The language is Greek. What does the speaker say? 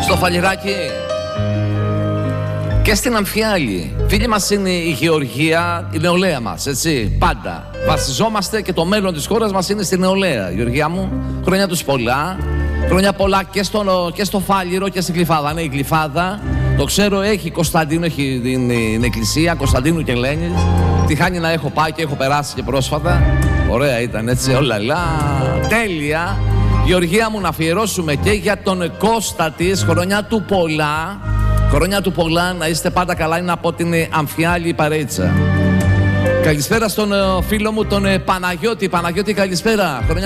στο Φαλιράκι και στην Αμφιάλη. Φίλοι μας είναι η Γεωργία, η νεολαία μας, έτσι, πάντα. Βασιζόμαστε και το μέλλον της χώρας μας είναι στη νεολαία. Γεωργία μου, χρόνια τους πολλά. Χρόνια πολλά και στο Φάλιρο και στην Γλυφάδα. Ναι, η Γλυφάδα, το ξέρω, έχει Κωνσταντίνο, έχει την εκκλησία Κωνσταντίνου και Ελένης. Τη χάνει να έχω πάει και έχω περάσει και πρόσφατα. Ωραία ήταν, έτσι, όλα τέλεια. Γεωργία μου, να αφιερώσουμε και για τον Κώστα της, χρονιά του πολλά. Χρόνια του πολλά, να είστε πάντα καλά, είναι από την Αμφιάλη Παρέτσα. Καλησπέρα στον φίλο μου τον Παναγιώτη. Παναγιώτη, καλησπέρα.